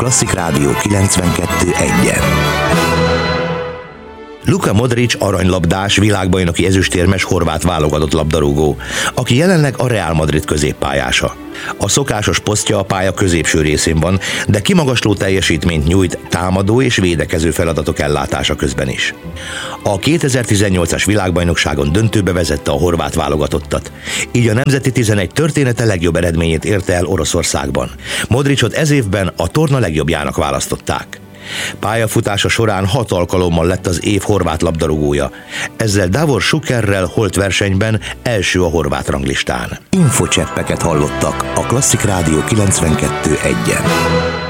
Klasszik Rádió 92.1-en. Luka Modric aranylabdás, világbajnoki ezüstérmes horvát válogatott labdarúgó, aki jelenleg a Real Madrid középpályása. A szokásos posztja a pálya középső részén van, de kimagasló teljesítményt nyújt támadó és védekező feladatok ellátása közben is. A 2018-as világbajnokságon döntőbe vezette a horvát válogatottat, így a Nemzeti 11 története legjobb eredményét érte el Oroszországban. Modricot ez évben a torna legjobbjának választották. Pályafutása során 6 alkalommal lett az év horvát labdarúgója. Ezzel Davor Šukerrel holt versenyben első a horvát ranglistán. Infocseppeket hallottak a Klasszik Rádió 92.1-en.